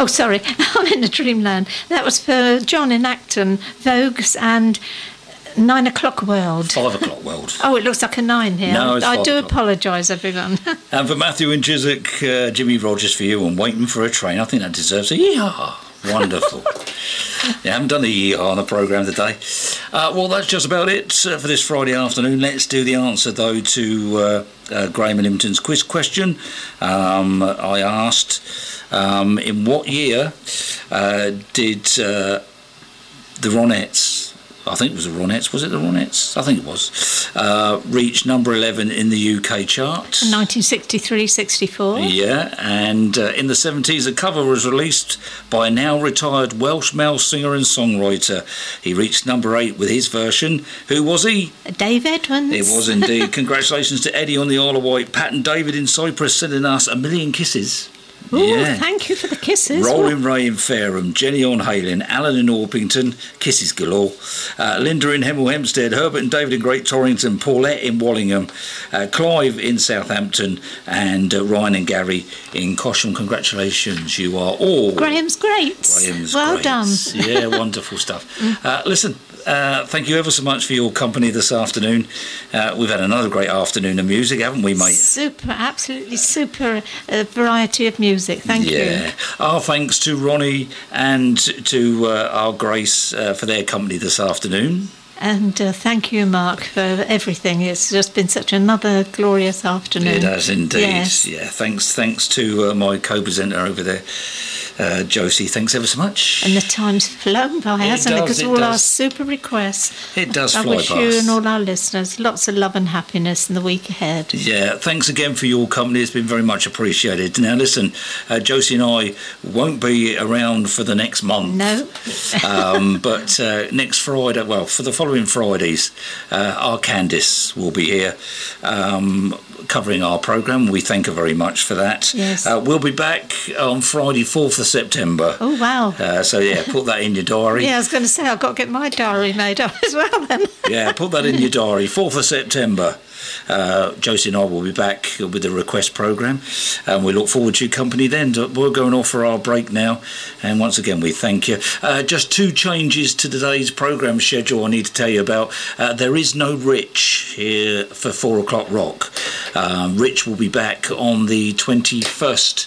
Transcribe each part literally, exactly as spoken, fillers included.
Oh, sorry, I'm in a dreamland. That was for John in Acton, Vogues and Nine O'Clock World. Five O'Clock World. Oh, it looks like a nine here. No, it's I five do o'clock. apologise, everyone. And for Matthew and Chiswick, uh, Jimmy Rogers for you, and Waiting for a Train. I think that deserves a yeehaw. Wonderful. You haven't done a yeehaw on the programme today. Uh, well, that's just about it uh, for this Friday afternoon. Let's do the answer, though, to uh, uh, Graham and Limpton's quiz question. Um, I asked, um, in what year uh, did uh, the Ronettes, I think it was the Ronettes, was it the Ronettes? I think it was, uh, reach number eleven in the U K chart? nineteen sixty-three sixty-four. Yeah, and uh, in the seventies, a cover was released by a now retired Welsh male singer and songwriter. He reached number eight with his version. Who was he? Dave Edmonds. It was indeed. Congratulations to Eddie on the Isle of Wight. Pat and David in Cyprus sending us a million kisses. Ooh, Yeah. thank you for the kisses. Rolling Ray in Fareham, Jenny on Halen, Alan in Orpington, kisses galore. Uh, Linda in Hemel Hempstead, Herbert and David in Great Torrington, Paulette in Wallingham, uh, Clive in Southampton, and uh, Ryan and Gary in Cosham. Congratulations, you are all. Graham's great. Graham's well great. done. Yeah, wonderful stuff. Uh, listen. Uh, thank you ever so much for your company this afternoon. Uh, we've had another great afternoon of music, haven't we, mate? Super, absolutely super uh, variety of music. Thank yeah. you. Our thanks to Ronnie and to uh, our Grace uh, for their company this afternoon. And uh, thank you, Mark, for everything. It's just been such another glorious afternoon. It has indeed. Yes. Yeah. Thanks. Thanks to uh, my co-presenter over there, uh, Josie. Thanks ever so much. And the time's flown by, hasn't it? does, Because it all our does. super requests. It does I fly wish past. you and all our listeners lots of love and happiness in the week ahead. Yeah, thanks again for your company. It's been very much appreciated. Now, listen, uh, Josie and I won't be around for the next month. No. um, but uh, next Friday, well, for the following Fridays, uh, our Candice will be here um, covering our programme. We thank her very much for that. Yes. Uh, we'll be back on Friday, fourth of September. Oh, wow. Uh, so, yeah, put that in your diary. Yeah, I was going to say, I've got to get my diary made up as well then. Yeah, put that in your diary. fourth of September. Uh, Josie and I will be back with the request programme, and we look forward to your company then. We're going off for our break now, and once again we thank you. Uh, just two changes to today's programme schedule I need to tell you about. Uh, there is no Rich here for four o'clock rock. Um, Rich will be back on the twenty-first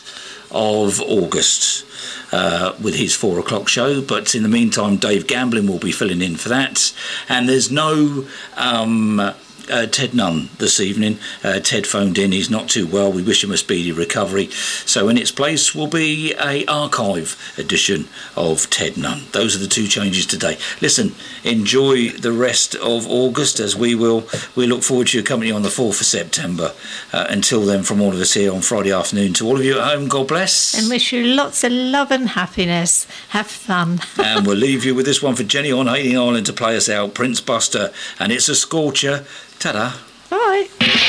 of August. Uh, with his four o'clock show, but in the meantime Dave Gamblin will be filling in for that, and there's no um, uh, Ted Nunn this evening. uh, Ted phoned in, he's not too well, we wish him a speedy recovery, so in its place will be a archive edition of Ted Nunn. Those are the two changes today. Listen, enjoy the rest of August, as we will we look forward to your company on the fourth of September. Uh, until then, from all of us here on Friday afternoon, to all of you at home, God bless. And wish you lots of love and happiness. Have fun. And we'll leave you with this one for Jenny on Hayling Island to play us out, Prince Buster, and It's a Scorcher. Ta-da. Bye.